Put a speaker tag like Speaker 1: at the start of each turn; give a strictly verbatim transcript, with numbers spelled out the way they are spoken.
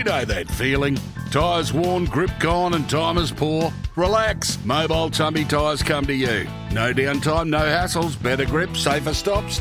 Speaker 1: You know that feeling. Tyres worn, grip gone and time is poor? Relax. Mobile Tumby Tyres come to you. No downtime, no hassles, better grip, safer stops.